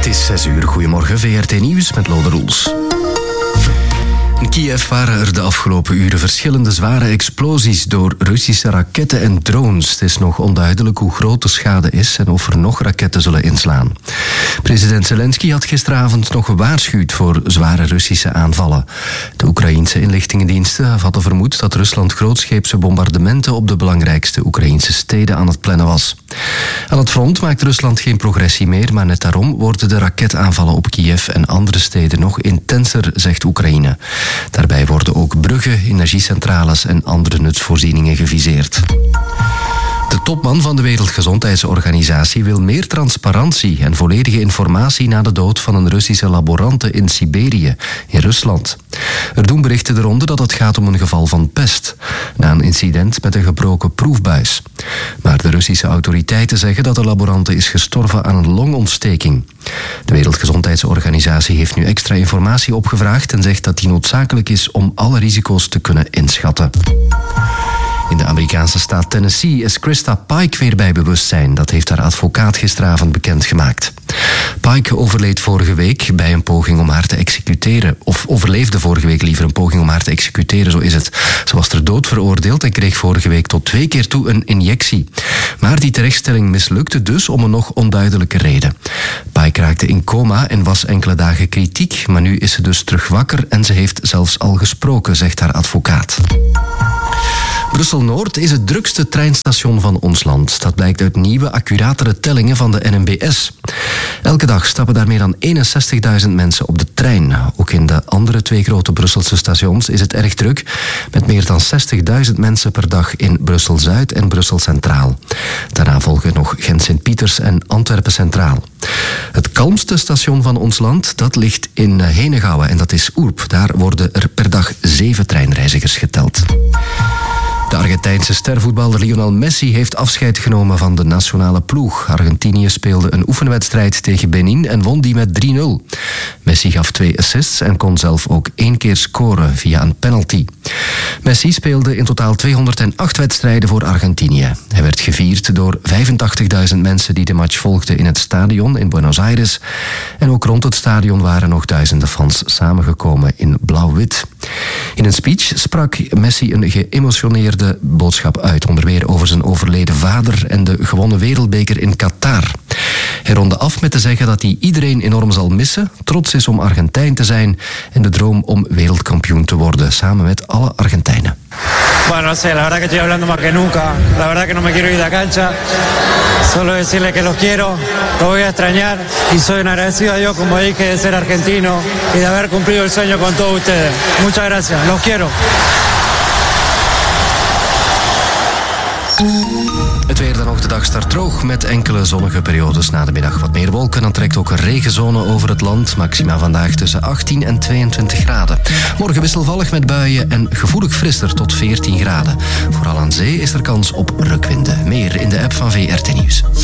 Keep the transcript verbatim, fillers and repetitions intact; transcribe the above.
Het is zes uur. Goedemorgen, V R T Nieuws met Lode Roels. In Kiev waren er de afgelopen uren verschillende zware explosies door Russische raketten en drones. Het is nog onduidelijk hoe groot de schade is en of er nog raketten zullen inslaan. President Zelensky had gisteravond nog gewaarschuwd voor zware Russische aanvallen. De Oekraïense inlichtingendiensten hadden vermoed dat Rusland grootscheepse bombardementen op de belangrijkste Oekraïnse steden aan het plannen was. Aan het front maakt Rusland geen progressie meer, maar net daarom worden de raketaanvallen op Kiev en andere steden nog intenser, zegt Oekraïne. Daarbij worden ook bruggen, energiecentrales en andere nutsvoorzieningen geviseerd. De topman van de Wereldgezondheidsorganisatie wil meer transparantie en volledige informatie na de dood van een Russische laborante in Siberië, in Rusland. Er doen berichten de ronde dat het gaat om een geval van pest, na een incident met een gebroken proefbuis. Maar de Russische autoriteiten zeggen dat de laborante is gestorven aan een longontsteking. De Wereldgezondheidsorganisatie heeft nu extra informatie opgevraagd en zegt dat die noodzakelijk is om alle risico's te kunnen inschatten. In de Amerikaanse staat Tennessee is Krista Pike weer bij bewustzijn. Dat heeft haar advocaat gisteravond bekendgemaakt. Pike overleed vorige week bij een poging om haar te executeren. Of overleefde vorige week liever een poging om haar te executeren, zo is het. Ze was ter dood veroordeeld en kreeg vorige week tot twee keer toe een injectie. Maar die terechtstelling mislukte dus om een nog onduidelijke reden. Pike raakte in coma en was enkele dagen kritiek. Maar nu is ze dus terug wakker en ze heeft zelfs al gesproken, zegt haar advocaat. Brussel-Noord is het drukste treinstation van ons land. Dat blijkt uit nieuwe, accuratere tellingen van de N M B S. Elke dag stappen daar meer dan eenenzestigduizend mensen op de trein. Ook in de andere twee grote Brusselse stations is het erg druk, met meer dan zestigduizend mensen per dag in Brussel-Zuid en Brussel Centraal. Daarna volgen nog Gent-Sint-Pieters en Antwerpen Centraal. Het kalmste station van ons land, dat ligt in Henegouwen en dat is Oerp. Daar worden er per dag zeven treinreizigers geteld. De Argentijnse stervoetballer Lionel Messi heeft afscheid genomen van de nationale ploeg. Argentinië speelde een oefenwedstrijd tegen Benin en won die met drie nul. Messi gaf twee assists en kon zelf ook één keer scoren via een penalty. Messi speelde in totaal tweehonderdacht wedstrijden voor Argentinië. Hij werd gevierd door vijfentachtigduizend mensen die de match volgden in het stadion in Buenos Aires. En ook rond het stadion waren nog duizenden fans samengekomen in blauw-wit. In een speech sprak Messi een geëmotioneerde boodschap uit, onder meer over zijn overleden vader en de gewonnen wereldbeker in Qatar. Hij ronde af met te zeggen dat hij iedereen enorm zal missen, trots is om Argentijn te zijn en de droom om wereldkampioen te worden, samen met alle Argentijnen. Bueno, no sé, la verdad que estoy hablando más que nunca. La verdad que no me quiero ir de la cancha. Solo decirle que los quiero, los voy a extrañar. Y soy un agradecido a Dios, como dije, de ser argentino y de haber cumplido el sueño con todos ustedes. Muchas gracias, los quiero. Het weer dan ook de dag start droog met enkele zonnige periodes na de middag. Wat meer wolken, dan trekt ook een regenzone over het land. Maxima vandaag tussen achttien en tweeëntwintig graden. Morgen wisselvallig met buien en gevoelig frisser tot veertien graden. Vooral aan zee is er kans op rukwinden. Meer in de app van V R T Nieuws.